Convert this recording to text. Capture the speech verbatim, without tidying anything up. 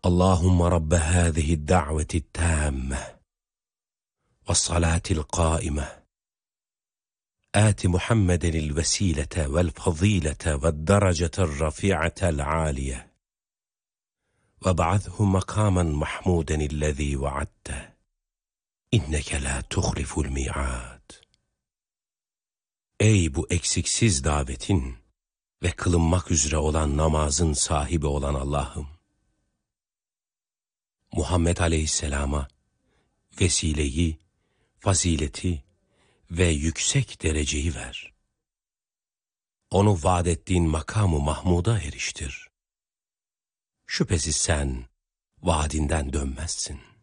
Allahümme Rabbe hâzihi da'veti tâmme ve salatil qâime آت محمد الوسيلة والفضيلة والدرجة الرفيعة العالية وابعثه مقاما محمودا الذي وعدته إنك لا تخلف الميعاد. Ey bu eksiksiz davetin ve kılınmak üzere olan namazın sahibi olan Allah'ım, Muhammed Aleyhisselam'a vesileyi, fazileti ve yüksek dereceyi ver. Onu vaad ettiğin makamı Mahmud'a eriştir. Şüphesiz sen vaadinden dönmezsin.